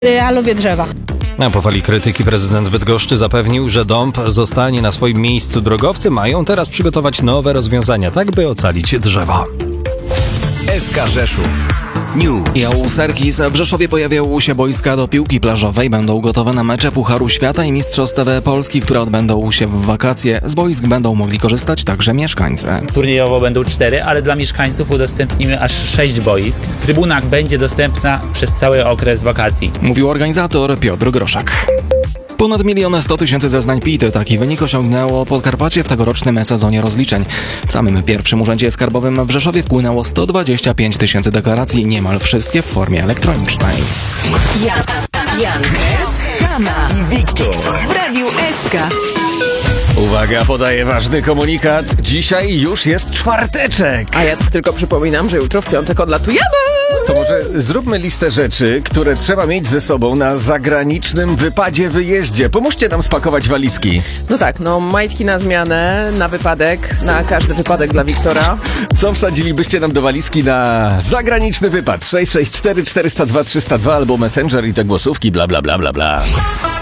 Ja lubię drzewa. Na po fali krytyki prezydent Bydgoszczy zapewnił, że dąb zostanie na swoim miejscu. Drogowcy mają teraz przygotować nowe rozwiązania, tak by ocalić drzewa. SK Rzeszów News. Jał Serkis. W Rzeszowie pojawiają się boiska do piłki plażowej. Będą gotowe na mecze Pucharu Świata i Mistrzostw Polski, które odbędą się w wakacje. Z boisk będą mogli korzystać także mieszkańcy. Turniejowo będą 4, ale dla mieszkańców udostępnimy aż 6 boisk. Trybuna będzie dostępna przez cały okres wakacji. Mówił organizator Piotr Groszak. Ponad 1 100 000 zeznań PIT. Taki wynik osiągnęło Podkarpacie w tegorocznym sezonie rozliczeń. W samym pierwszym urzędzie skarbowym w Rzeszowie wpłynęło 125 000 deklaracji, niemal wszystkie w formie elektronicznej. Jan, Kama I Wiktor. w Radiu SK. Uwaga, podaję ważny komunikat. Dzisiaj już jest czwarteczek. A ja tylko przypominam, że jutro w piątek odlatujemy! To może zróbmy listę rzeczy, które trzeba mieć ze sobą na zagranicznym wyjeździe. Pomóżcie nam spakować walizki. No tak, majtki na zmianę, na wypadek, na każdy wypadek dla Wiktora. Co wsadzilibyście nam do walizki na zagraniczny wypad? 664 402 302 albo Messenger i te głosówki, bla bla bla bla bla.